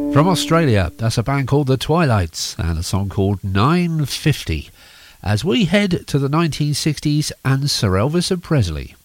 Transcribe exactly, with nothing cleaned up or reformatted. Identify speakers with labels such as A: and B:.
A: From Australia, that's a band called The Twilights and a song called nine fifty, as we head to the nineteen sixties and Sir Elvis Presley.